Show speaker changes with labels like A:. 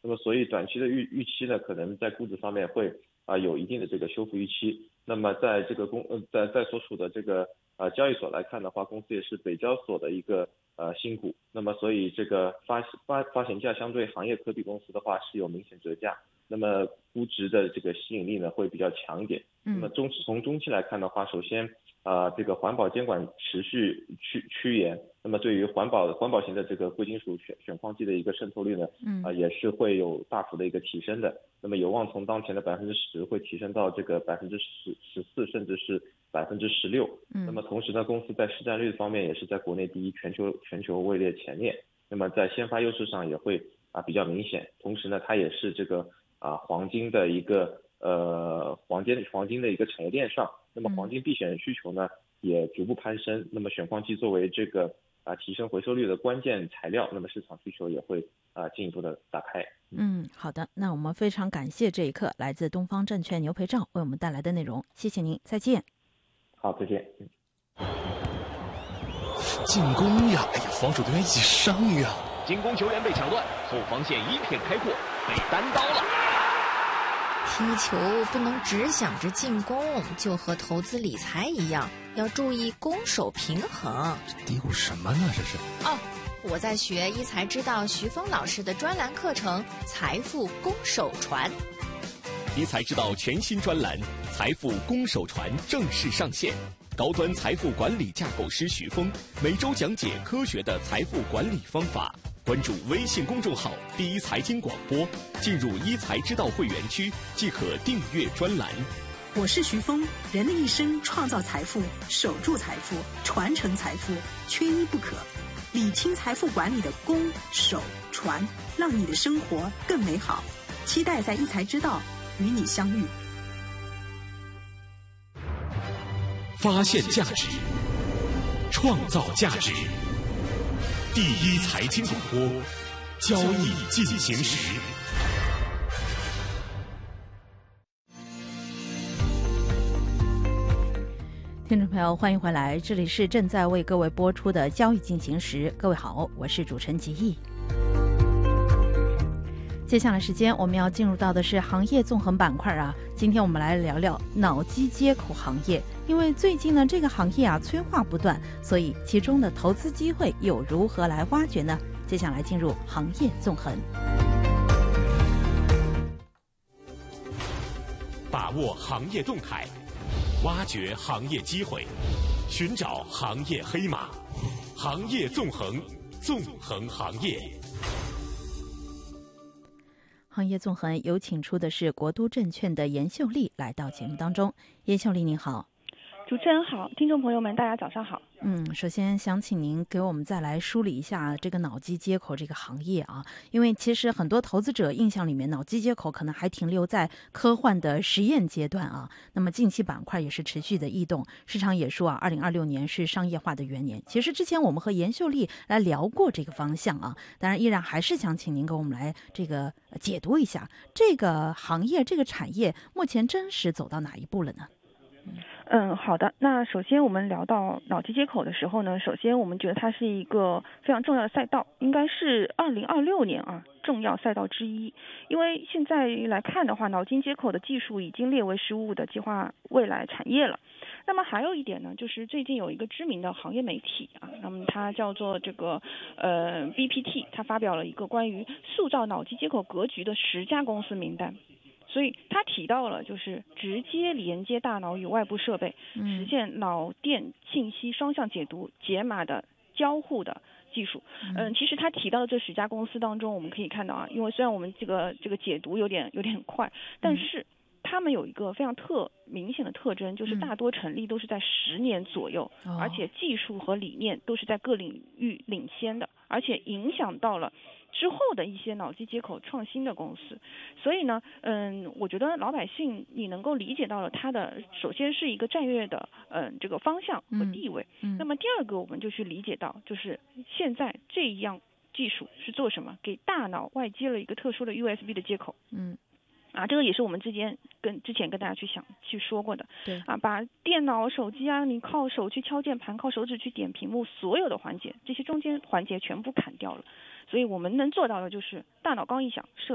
A: 那么所以短期的预期呢，可能在估值方面会有一定的这个修复预期。那么在这个在所属的这个交易所来看的话，公司也是北交所的一个新股，那么所以这个发行价相对行业科比公司的话是有明显折价，那么估值的这个吸引力呢会比较强一点。那么从中期来看的话，首先这个环保监管持续趋严，那么对于环保型的这个贵金属选矿机的一个渗透率呢，也是会有大幅的一个提升的。那么有望从当前的10%会提升到这个14%，甚至是16%。那么同时呢，公司在市占率方面也是在国内第一，全球位列前列。那么在先发优势上也会比较明显。同时呢，它也是这个黄金的一个黄金的一个产业链上。那么黄金避险需求呢也逐步攀升，那么选矿机作为这个提升回收率的关键材料，那么市场需求也会进一步的打开。
B: 好的，那我们非常感谢这一刻来自东方证券牛培照为我们带来的内容，谢谢您，再见。
A: 好，再见。
C: 进攻呀！哎呀，防守队员一起上呀！
D: 进攻球员被抢断，后防线一片开阔，被单刀了。
E: 踢球不能只想着进攻，就和投资理财一样，要注意攻守平衡。
C: 嘀咕什么呢？这是
E: 我在学一才知道徐峰老师的专栏课程《财富攻守传》。
D: 一才知道全新专栏《财富攻守传》正式上线，高端财富管理架构师徐峰每周讲解科学的财富管理方法。关注微信公众号“第一财经广播”，进入一财知道会员区即可订阅专栏。
F: 我是徐峰，人的一生创造财富、守住财富、传承财富，缺一不可。理清财富管理的攻、守、传，让你的生活更美好。期待在一财知道与你相遇。
G: 发现价值，创造价值。第一财经广播，交易进行时。
B: 听众朋友，欢迎回来，这里是正在为各位播出的交易进行时。各位好，我是主持人吉毅。接下来时间我们要进入到的是行业纵横板块今天我们来聊聊脑机接口行业。因为最近呢这个行业催化不断，所以其中的投资机会又如何来挖掘呢？接下来进入行业纵横，
G: 把握行业动态，挖掘行业机会，寻找行业黑马，行业纵横，纵横行业。
B: 行业纵横有请出的是国都证券的严秀丽来到节目当中。严秀丽您好。
H: 主持人好，听众朋友们大家早上好。
B: 首先想请您给我们再来梳理一下这个脑机接口这个行业因为其实很多投资者印象里面脑机接口可能还停留在科幻的实验阶段那么近期板块也是持续的异动，市场也说2026年是商业化的元年。其实之前我们和严秀丽来聊过这个方向当然依然还是想请您给我们来这个解读一下这个行业这个产业目前真实走到哪一步了呢？
H: 好的。那首先我们聊到脑机接口的时候呢，首先我们觉得它是一个非常重要的赛道，应该是2026年重要赛道之一。因为现在来看的话，脑机接口的技术已经列为15的计划未来产业了。那么还有一点呢，就是最近有一个知名的行业媒体那么它叫做这个BPT， 它发表了一个关于塑造脑机接口格局的10家公司名单。所以他提到了就是直接连接大脑与外部设备，实现脑电信息双向解读解码的交互的技术。其实他提到的这10家公司当中，我们可以看到因为虽然我们这个解读有点快，但是他们有一个非常明显的特征，就是大多成立都是在10年左右，而且技术和理念都是在各领域领先的，而且影响到了之后的一些脑机接口创新的公司。所以呢我觉得老百姓你能够理解到了它的首先是一个战略的这个方向和地位。那么第二个我们就去理解到，就是现在这一样技术是做什么，给大脑外接了一个特殊的 USB 的接口。这个也是我们之前跟大家去说过的。
B: 对
H: 把电脑手机你靠手去敲键盘，靠手指去点屏幕，所有的环节这些中间环节全部砍掉了。所以我们能做到的就是大脑刚一响，设